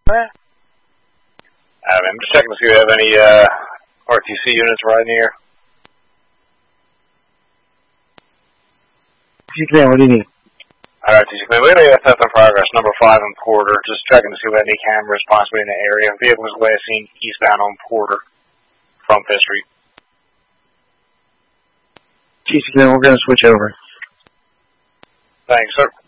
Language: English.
I'm just checking to see if we have any RTC units riding here. What do you need? Alright, we have a theft in progress, number 5 on Porter. Just checking to see if we have any cameras possibly in the area. Vehicle was last seen eastbound on Porter from 5th Street. GC, we're going to switch over. Thanks, sir.